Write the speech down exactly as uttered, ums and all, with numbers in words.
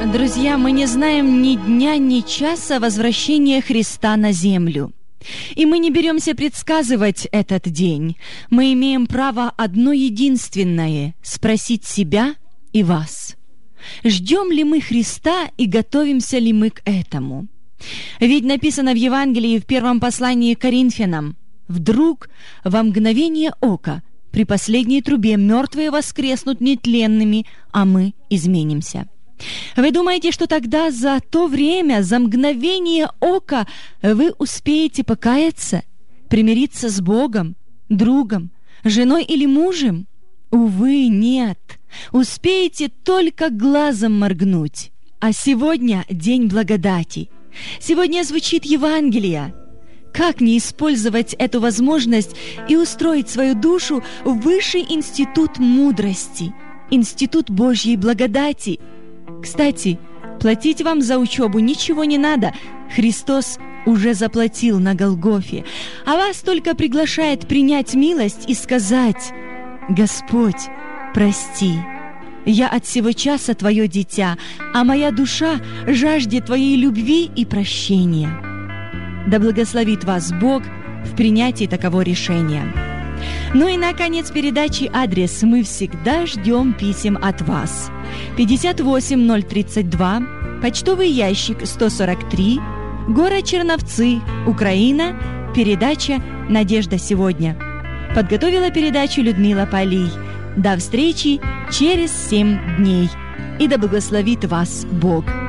Друзья, мы не знаем ни дня, ни часа возвращения Христа на землю. И мы не беремся предсказывать этот день. Мы имеем право одно единственное — спросить себя и вас. Ждем ли мы Христа и готовимся ли мы к этому? Ведь написано в Евангелии в первом послании к Коринфянам: «Вдруг во мгновение ока при последней трубе мертвые воскреснут нетленными, а мы изменимся». Вы думаете, что тогда за то время, за мгновение ока вы успеете покаяться, примириться с Богом, другом, женой или мужем? Увы, нет. Успеете только глазом моргнуть. А сегодня день благодати. Сегодня звучит Евангелие. Как не использовать эту возможность и устроить свою душу в высший институт мудрости, институт Божьей благодати? Кстати, платить вам за учебу ничего не надо. Христос уже заплатил на Голгофе, а вас только приглашает принять милость и сказать: «Господь, прости, я от сего часа Твое дитя, а моя душа жаждет Твоей любви и прощения». Да благословит вас Бог в принятии такого решения. Ну и, наконец, передачи адрес. Мы всегда ждем писем от вас. пятьдесят восемь ноль тридцать два, почтовый ящик сто сорок три, город Черновцы, Украина, передача «Надежда сегодня». Подготовила передачу Людмила Полий. До встречи через семь дней. И да благословит вас Бог.